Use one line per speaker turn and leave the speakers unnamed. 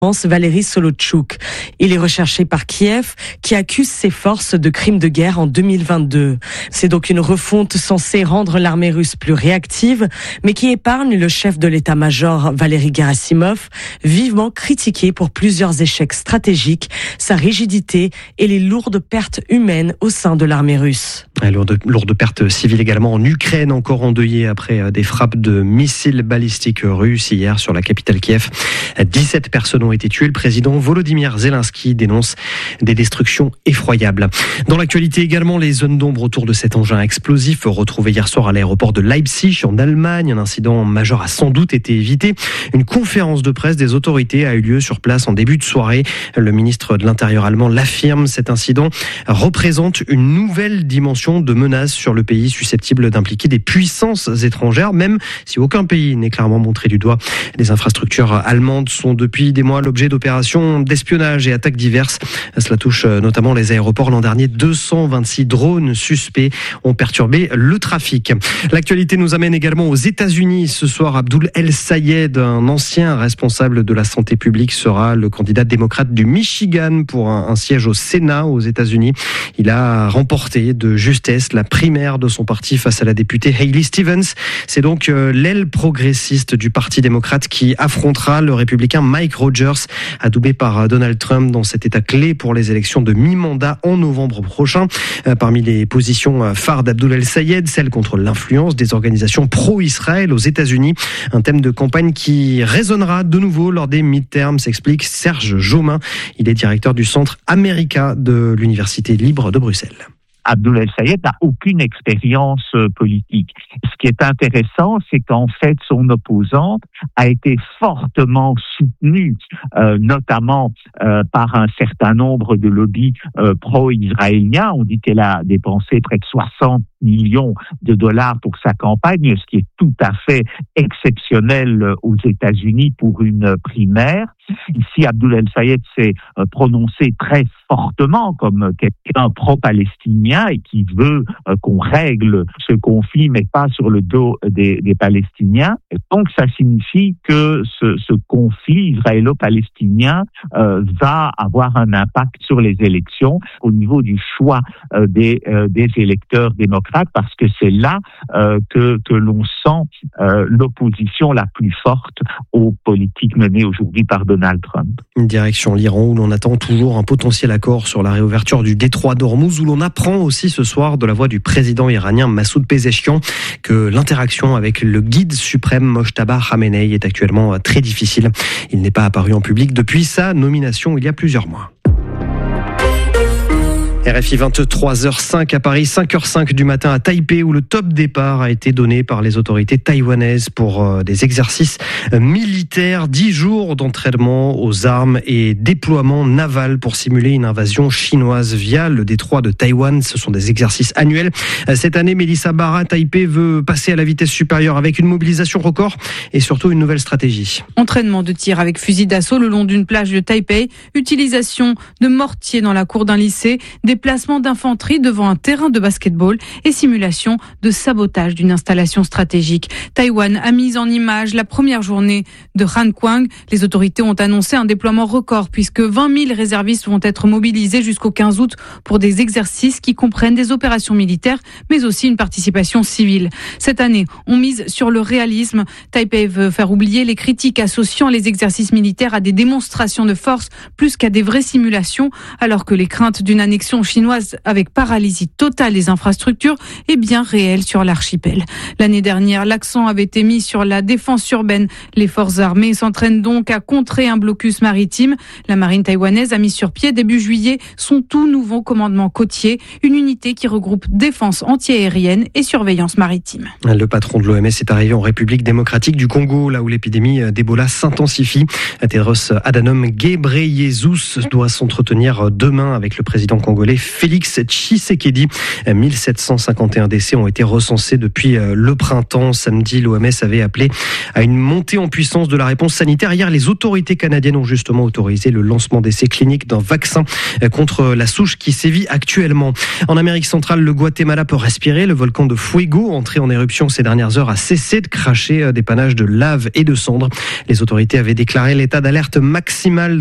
Valéry Solochuk. Il est recherché par Kiev, qui accuse ses forces de crimes de guerre en 2022. C'est donc une refonte censée rendre l'armée russe plus réactive, mais qui épargne le chef de l'état-major Valéry Gerasimov, vivement critiqué pour plusieurs échecs stratégiques, sa rigidité et les lourdes pertes humaines au sein de l'armée russe.
Lourdes pertes civiles également en Ukraine, encore endeuillée après des frappes de missiles balistiques russes hier sur la capitale Kiev. 17 personnes ont été tuées. Le président Volodymyr Zelensky dénonce des destructions effroyables. Dans l'actualité également, les zones d'ombre autour de cet engin explosif retrouvé hier soir à l'aéroport de Leipzig en Allemagne. Un incident majeur a sans doute été évité. Une conférence de presse des autorités a eu lieu sur place en début de soirée. Le ministre de l'Intérieur allemand l'affirme. Cet incident représente une nouvelle dimension de menace sur le pays, susceptible d'impliquer des puissances étrangères, même si aucun pays n'est clairement montré du doigt. Les infrastructures allemandes sont depuis des mois l'objet d'opérations d'espionnage et attaques diverses. Cela touche notamment les aéroports. L'an dernier, 226 drones suspects ont perturbé le trafic. L'actualité nous amène également aux États-Unis. Ce soir, Abdul El Sayed, un ancien responsable de la santé publique, sera le candidat démocrate du Michigan pour un siège au Sénat aux États-Unis. Il a remporté de justesse la primaire de son parti face à la députée Hailey Stevens. C'est donc l'aile progressiste du Parti démocrate qui affrontera le républicain Mike Rogers, adoubé par Donald Trump dans cet état clé pour les élections de mi-mandat en novembre prochain. Parmi les positions phares d'Abdul El Sayed, celle contre l'influence des organisations pro-Israël aux États-Unis. Un thème de campagne qui résonnera de nouveau lors des midterms, s'explique Serge Jaumin. Il est directeur du Centre America de l'Université libre de Bruxelles.
Abdul El Sayed n'a aucune expérience politique. Ce qui est intéressant, c'est qu'en fait, son opposante a été fortement soutenue, notamment par un certain nombre de lobbies pro-israéliens. On dit qu'elle a dépensé près de 60 millions de dollars pour sa campagne, ce qui est tout à fait exceptionnel aux États-Unis pour une primaire. Ici, Abdul El Sayed s'est prononcé très fortement comme quelqu'un pro-palestinien et qui veut qu'on règle ce conflit, mais pas sur le dos des Palestiniens. Et donc, ça signifie que ce conflit israélo-palestinien va avoir un impact sur les élections au niveau du choix des électeurs démocrates, parce que c'est là que l'on sent l'opposition la plus forte aux politiques menées aujourd'hui par Donald Trump.
Une direction l'Iran où l'on attend toujours un potentiel accord sur la réouverture du détroit d'Ormuz, où l'on apprend aussi ce soir de la voix du président iranien Massoud Pezeshkian que l'interaction avec le guide suprême Mojtaba Khamenei est actuellement très difficile. Il n'est pas apparu en public depuis sa nomination il y a plusieurs mois. RFI 23h05 à Paris, 5h05 du matin à Taipei, où le top départ a été donné par les autorités taïwanaises pour des exercices militaires. 10 jours d'entraînement aux armes et déploiement naval pour simuler une invasion chinoise via le détroit de Taïwan. Ce sont des exercices annuels. Cette année, Mélissa Barra, Taipei veut passer à la vitesse supérieure avec une mobilisation record et surtout une nouvelle stratégie.
Entraînement de tir avec fusil d'assaut le long d'une plage de Taipei, utilisation de mortiers dans la cour d'un lycée, déplacement d'infanterie devant un terrain de basketball et simulation de sabotage d'une installation stratégique. Taïwan a mis en image la première journée de Han Kuang. Les autorités ont annoncé un déploiement record puisque 20 000 réservistes vont être mobilisés jusqu'au 15 août pour des exercices qui comprennent des opérations militaires mais aussi une participation civile. Cette année, on mise sur le réalisme. Taipei veut faire oublier les critiques associant les exercices militaires à des démonstrations de force plus qu'à des vraies simulations, alors que les craintes d'une annexion chinoise avec paralysie totale des infrastructures est bien réelle sur l'archipel. L'année dernière, l'accent avait été mis sur la défense urbaine. Les forces armées s'entraînent donc à contrer un blocus maritime. La marine taïwanaise a mis sur pied début juillet son tout nouveau commandement côtier, une unité qui regroupe défense antiaérienne et surveillance maritime.
Le patron de l'OMS est arrivé en République démocratique du Congo, là où l'épidémie d'Ebola s'intensifie. Tedros Adhanom Ghebreyesus doit s'entretenir demain avec le président congolais. appelé Félix Tshisekedi. 1751 décès ont été recensés depuis le printemps. Samedi, l'OMS avait appelé à une montée en puissance de la réponse sanitaire. Hier, les autorités canadiennes ont justement autorisé le lancement d'essais cliniques d'un vaccin contre la souche qui sévit actuellement. En Amérique centrale, le Guatemala peut respirer. Le volcan de Fuego, entré en éruption ces dernières heures, a cessé de cracher des panaches de lave et de cendres. Les autorités avaient déclaré l'état d'alerte maximale